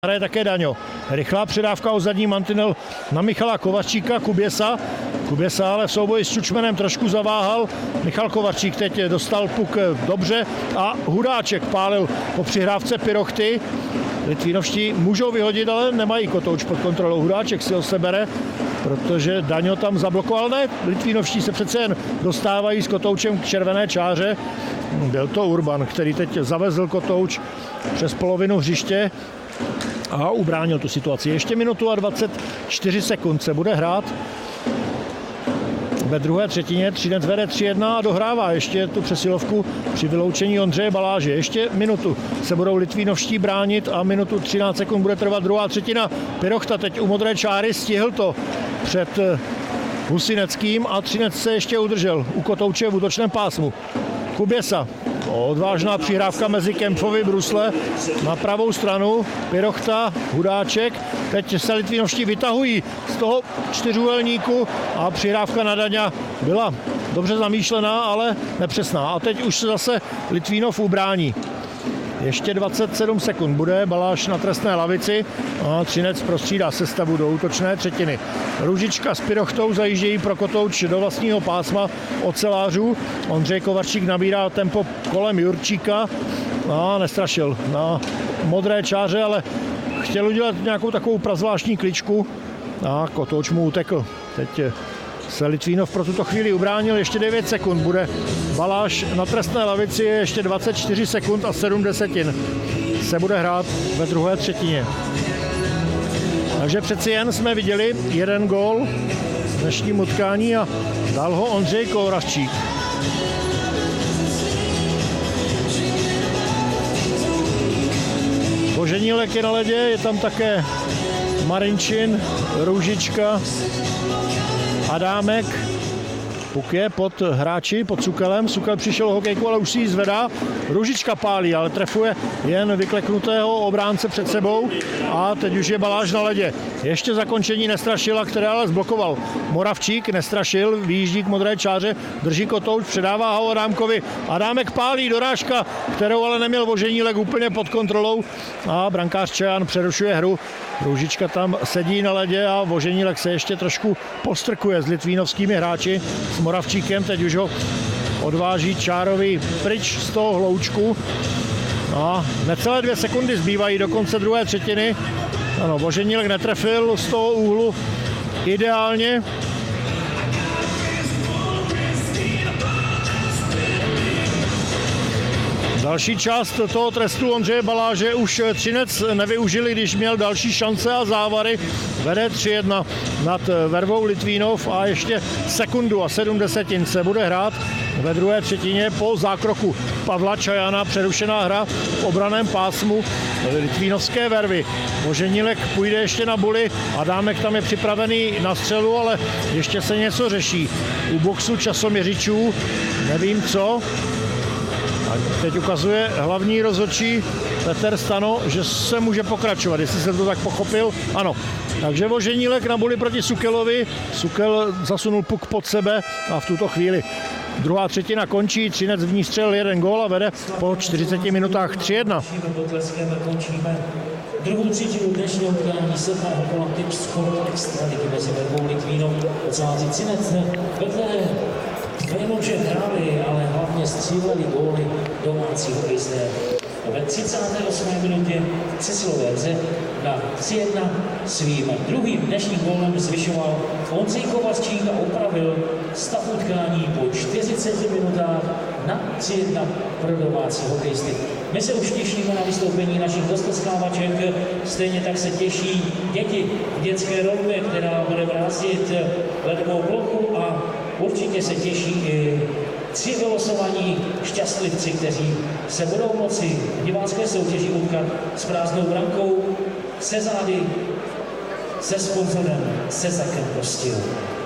Hraje také Daňo. Rychlá předávka o zadní mantinel na Michala Kovaříka, Kuběsa ale v souboji s Čučmenem trošku zaváhal. Michal Kovařík teď dostal puk dobře a Hudáček pálil po přihrávce Pirochty. Litvínovští můžou vyhodit, ale nemají Kotouč pod kontrolou. Hudáček si ho sebere, protože Daňo tam zablokoval. Ne, Litvínovští se přece jen dostávají s Kotoučem k červené čáře. Byl to Urban, který teď zavezl Kotouč přes polovinu hřiště a ubránil tu situaci. Ještě minutu a 24 sekund se bude hrát. Ve druhé třetině Třinec vede 3-1 a dohrává ještě tu přesilovku při vyloučení Ondřeje Baláže. Ještě minutu se budou Litvínovští bránit a minutu 13 sekund bude trvat druhá třetina. Pirochta teď u modré čáry stihl to před Husineckým a Třinec se ještě udržel u Kotouče v útočném pásmu. Kuběsa. Odvážná přihrávka mezi Kempfovy brusle na pravou stranu. Pirochta, Hudáček. Teď se Litvínovští vytahují z toho čtyřúhelníku a přihrávka na Daňa byla dobře zamýšlená, ale nepřesná. A teď už se zase Litvínov ubrání. Ještě 27 sekund bude Baláš na trestné lavici a Třinec prostřídá sestavu do útočné třetiny. Růžička s Pirochtou zajíždějí pro Kotouč do vlastního pásma ocelářů. Ondřej Kovařík nabírá tempo kolem Jurčíka a nestrašil na modré čáře, ale chtěl udělat nějakou takovou prazvláštní kličku a Kotouč mu utekl. Teď se Litvínov pro tuto chvíli ubránil, ještě 9 sekund bude Baláš na trestné lavici, ještě 24 sekund a 7 desetin se bude hrát ve druhé třetině. Takže přeci jen jsme viděli jeden gól v dnešním utkání a dal ho Ondřej Kovařík. Boženílek je na ledě, je tam také Marinčin, Růžička, Adámek. Puk je pod hráči, pod Sukelem. Sukel přišel o hokejku, ale už si ji zvedá. Růžička pálí, ale trefuje jen vykleknutého obránce před sebou. A teď už je Baláž na ledě. Ještě zakončení Nestrašila, které ale zblokoval Moravčík. Nestrašil, vyjíždí k modré čáře, drží Kotouč, předává ho Adámkovi. Adámek pálí, dorážka, kterou ale neměl Voženílek úplně pod kontrolou. A brankář Čejan přerušuje hru. Růžička tam sedí na ledě a Voženílek se ještě trošku postrkuje s litvínovskými hráči, s Moravčíkem. Teď už ho odváží Čárovi pryč z toho hloučku. A necelé 2 sekundy zbývají do konce druhé třetiny. Ano, Voženílek netrefil z toho úhlu ideálně. Další část toho trestu Ondřeje Baláže už Třinec nevyužili, když měl další šance a závary. Vede 3-1 nad Vervou Litvínov a ještě sekundu a 7 desetin se bude hrát ve druhé třetině po zákroku Pavla Čajana. Přerušená hra v obraném pásmu litvínovské Vervy. Voženílek půjde ještě na buly, Adámek tam je připravený na střelu, ale ještě se něco řeší. U boxu časoměřičů nevím co. A teď ukazuje hlavní rozhodčí Petr Stano, že se může pokračovat, jestli jsem to tak pochopil. Ano, takže Voženílek na buli proti Sukelovi. Sukel zasunul puk pod sebe a v tuto chvíli druhá třetina končí. Třinec v ní střelil 1 gól a vede po 40 minutách 3-1. Druhou třetinu dnešního utkání 7. kola typ Sport Extraligy mezi Vervou Litvínov a oceláři Třinec. Vedle nejenom, že hráli, ale hlavně stříleli góly domácí hokejisté. Ve 38. minutě přesilové hře na 3-1 svým druhým dnešním gólem zvyšoval Ondřej Kovařík a opravil stav utkání po 40 minutách na 3-1 pro domácí hokejisty. My se už těšíme na vystoupení našich hostoskávaček, stejně tak se těší děti v dětské rovně, která bude vrázit ledovou plochu a určitě se těší i 3 vylosovaní šťastlivci, kteří se budou moci v divácké soutěži utkat s prázdnou brankou, se zády, se sponzorem, se Zakem Prostil.